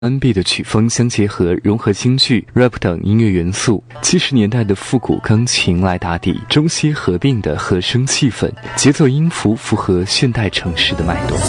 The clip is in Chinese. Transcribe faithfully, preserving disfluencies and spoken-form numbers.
R and B 的曲风相结合，融合京剧、rap 等音乐元素，七十年代的复古钢琴来打底，中西合并的和声气氛，节奏音符符合现代城市的脉动。